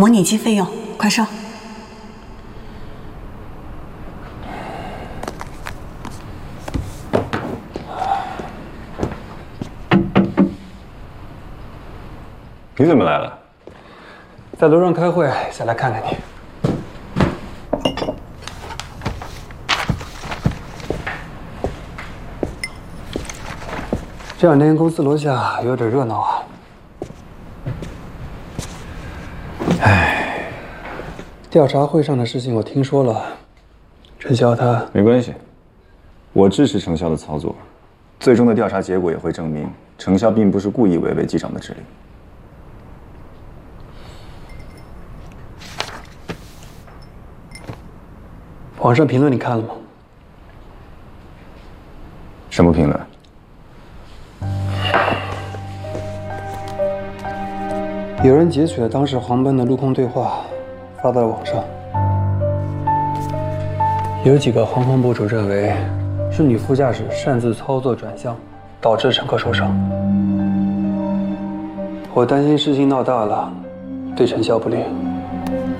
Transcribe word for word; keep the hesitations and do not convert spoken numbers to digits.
模拟机费用，快收。 你怎么来了？ 在楼上开会，下来看看你。这两天公司楼下有点热闹啊。唉，调查会上的事情我听说了，陈潇他没关系，我支持程潇的操作，最终的调查结果也会证明程潇并不是故意违背机长的指令。 网上评论你看了吗？ 什么评论？ 有人截取了当时航班的陆空对话，发到了网上。有几个航空博主认为，是女副驾驶擅自操作转向，导致乘客受伤。我担心事情闹大了，对陈潇不利。